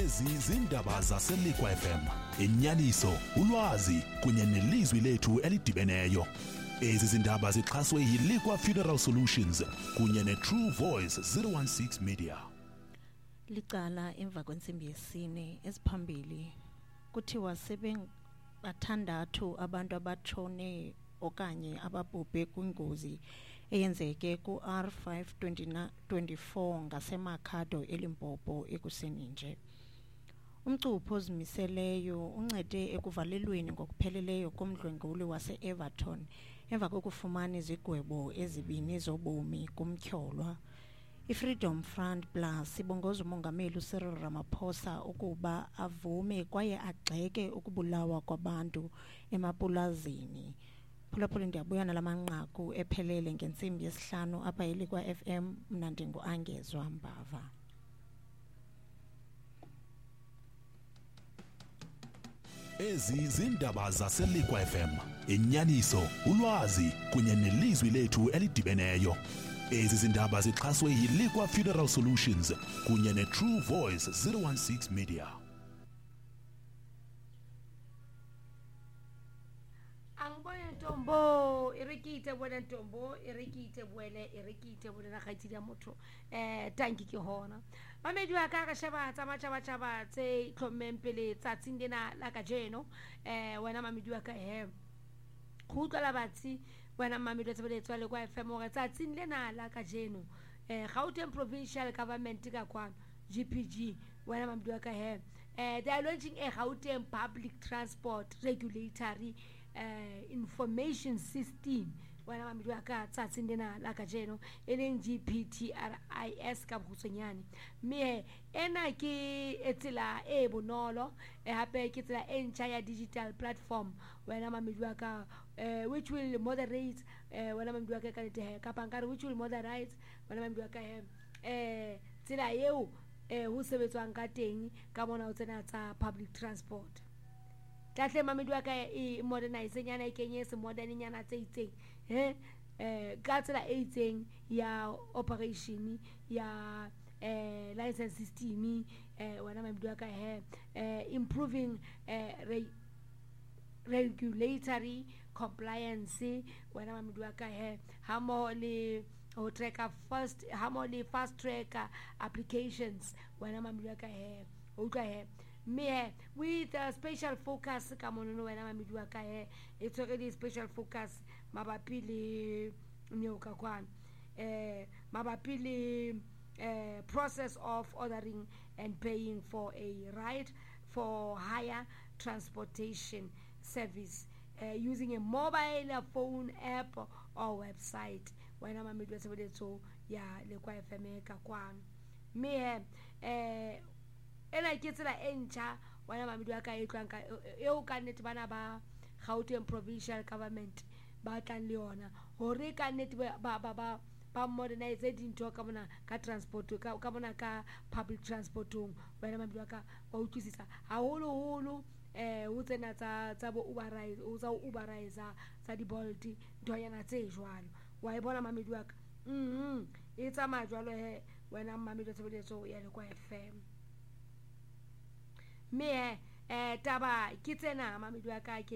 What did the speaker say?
Ezi zindaba zaseLikwa FM, inyaniso, ulwazi kunye nelizwi lethu elidibeneyo. Ezi zindaba zixhaswe yiLikwa Funeral Solutions kunye neTrue Voice 016 Media. Licala emva kwensimbi yesine eziphambili kuthiwa sebengathandathu abantu abatshone okanye ababhubhe kwingozi eyenzeke ku-R524 ngaseMakhado eLimpopo ekuseni nje. Umcupho ozimiseleyo uncede ekuvalelweni ngokupheleleyo komdlwenguli wase-Everton emva kokufumana izigwebo ezibini zobomi kumtyholwa. I-Freedom Front Plus ibongoza umongameli uCyril Ramaphosa ukuba avume kwaye agxeke ukubulawa kwabantu emapulazini. Phulaphula ndiyabuya nalamanqaku ephelele ngentsimbi yesihlanu apha eLikwa FM. Mna ndinguAngezwa Mbava. Ezi zindaba zaseLikwa FM, inyaniso, ulwazi kunye nelizwi lethu elidibeneyo. Ezi zindaba zixhaswe yiLikwa Funeral Solutions kunye neTrue Voice 016 Media. Angibone ntombo irikite bona ntombo irikite bone na khaitsi ya motho tanki ke hona mamedi wa ka sheba tsa tse tlhommempele tsa tsindena la ka jeno wena mamedi wa ka go utlwala batsi wena mamedi wa tsebeletswa le kwa FM gore tsa tsindena la ka jeno Gauteng Provincial Government ka kwano GPG wena mamedi wa ka they are launching a Gauteng Public Transport Regulatory Information System wena mamedi wa ka tsa tsindena la ka jeno eleng GPTRIS ka botsenyane me ena ke etsela e bonolo hape ke tsela e ntšha ya digital platform wena mamedi wa ka which will moderate wena mamedi wa ka ka nete ka pankare which will moderate wena mamedi wa ka tsela eo ho sebetswang ka teng ka bona o tsena tsa public transport. Tatle mamedi wa ka e modernize nyana e kenye se modern nyana tse itseng ka tsela e itseng ya operation ya license system wena mamedi wa ka improving regulatory compliance wena mamedi wa ka hamo le fast track applications wena mamedi wa ka utlwa me with a special focus ka monono wena mamedi wa ka it's already special focus mabapi le nyoka kwana mabapi le process of ordering and paying for a ride for higher transportation service using a mobile phone app or website wena mamedi wa tsebetso ya Lekwa FM ka kwana me ena ke tsela e ntšha wena mamedi wa ka e tlwang ka eo ka nnete bana ba Gauteng Provincial Government ba tlang le yona hore ka nnete ba modernize dintho ka bona ka transport ka bona ka public transportong wena mamedi wa ka wa utlwisisa haholo ho tsena tsa bo Uberizer tsa di Bolt ntonyana tse jwalo wa e bona mamedi wa ka e tsamaya jwalo wena mamedi wa tsebetso ya Lekwa FM me taba ke tsena mamedi wa ka